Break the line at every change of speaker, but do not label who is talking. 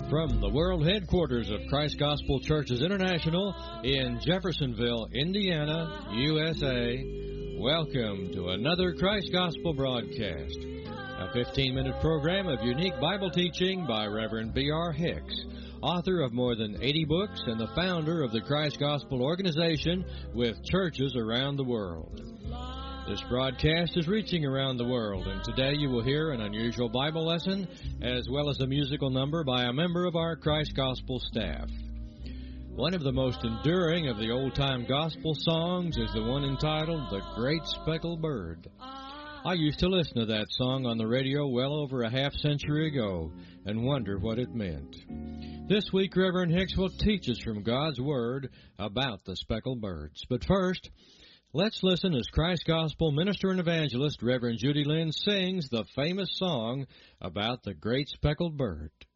From the world headquarters of Christ Gospel Churches International in Jeffersonville, Indiana, USA, welcome to another Christ Gospel broadcast, a 15-minute program of unique Bible teaching by Reverend B.R. Hicks, author of more than 80 books and the founder of the Christ Gospel Organization with churches around the world. This broadcast is reaching around the world, and today you will hear an unusual Bible lesson as well as a musical number by a member of our Christ Gospel staff. One of the most enduring of the old-time gospel songs is the one entitled The Great Speckled Bird. I used to listen to that song on the radio well over a half-century ago and wonder what it meant. This week, Reverend Hicks will teach us from God's Word about the speckled birds. But first, let's listen as Christ Gospel minister and evangelist Reverend Judy Lynn sings the famous song about the great speckled bird.